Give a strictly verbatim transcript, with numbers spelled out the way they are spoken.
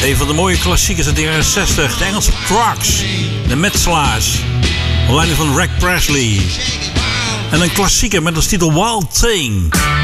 Een van de mooie klassiekers uit de jaren zestig. De Engelse Trucks. De Metselaars. Onder leiding van Rick Presley. En een klassieker met als titel Wild Thing.